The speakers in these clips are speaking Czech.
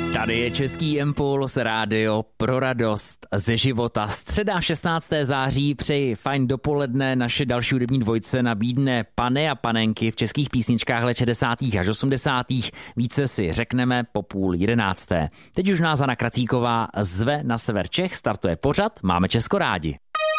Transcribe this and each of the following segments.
Tady je Český impuls, rádio pro radost ze života. Středa 16. září, přeji fajn dopoledne. Naše další hudební dvojce nabídne pany a panenky v českých písničkách let 60. až 80. Více si řekneme po 10:30. Teď už nás Hana Kracíková zve na sever Čech, startuje pořad Máme Česko rádi.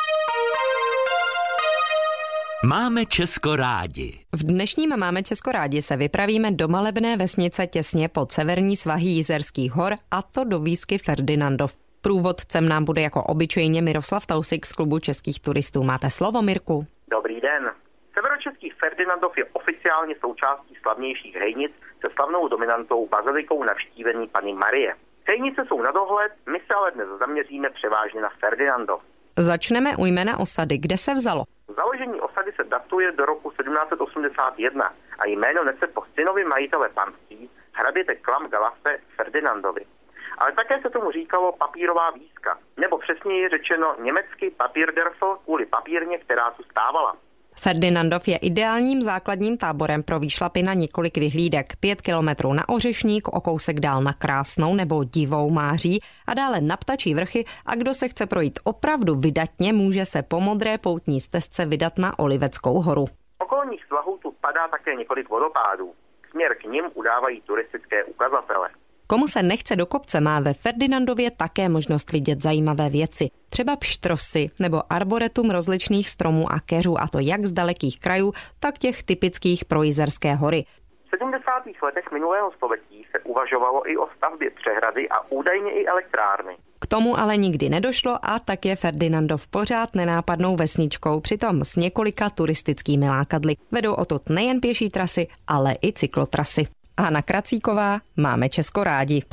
Máme Česko rádi. V dnešním Máme Česko rádi se vypravíme do malebné vesnice těsně pod severní svahy Jizerských hor, a to do výsky Ferdinandov. Průvodcem nám bude jako obyčejně Miroslav Tausik z klubu českých turistů. Máte slovo, Mirku. Dobrý den. Severočeský Ferdinandov je oficiálně součástí slavnějších hejnic se slavnou dominantou bazilikou navštívený Panny Marie. Hejnice jsou na dohled, my se ale dnes zaměříme převážně na Ferdinandov. Začneme u jména osady. Kde se vzalo? Založení osady se datuje do roku 1781 a jméno nese po synovi majitele panství, hraběte Klam Galase Ferdinandovi. Ale také se tomu říkalo papírová výska, nebo přesněji řečeno německy Papierdörfl kvůli papírně, která tu stávala. Ferdinandov je ideálním základním táborem pro výšlapy na několik vyhlídek. 5 kilometrů na Ořešník, o kousek dál na Krásnou nebo Divou Máří a dále na Ptačí vrchy, a kdo se chce projít opravdu vydatně, může se po modré poutní stezce vydat na Oliveckou horu. Okolních svahů tu padá také několik vodopádů. Směr k nim udávají turistické ukazatele. Komu se nechce do kopce, má ve Ferdinandově také možnost vidět zajímavé věci. Třeba pštrosy nebo arboretum rozličných stromů a keřů, a to jak z dalekých krajů, tak těch typických pro Jizerské hory. V 70. letech minulého století se uvažovalo i o stavbě přehrady a údajně i elektrárny. K tomu ale nikdy nedošlo, a tak je Ferdinandov pořád nenápadnou vesničkou, přitom s několika turistickými lákadly. Vedou odtud nejen pěší trasy, ale i cyklotrasy. Hana Kracíková, Máme Česko rádi.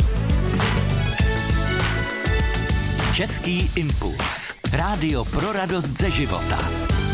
Český impuls. Rádio pro radost ze života.